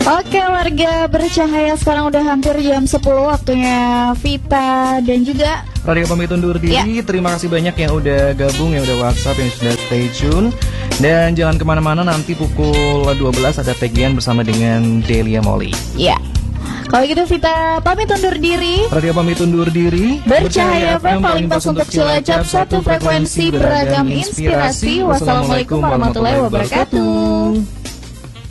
Oke warga bercahaya, sekarang udah hampir jam 10 waktunya Vita dan juga Radio pamit undur diri. Terima kasih banyak yang udah gabung, yang udah WhatsApp, yang sudah stay tune. Dan jangan kemana-mana, nanti pukul 12 ada tagihan bersama dengan Delia Molly. Ya. Kalau gitu Vita pamit undur diri. Radio pamit undur diri. Bercahaya FM paling pas untuk Cilacap, satu frekuensi beragam inspirasi. Wassalamualaikum warahmatullahi wabarakatuh.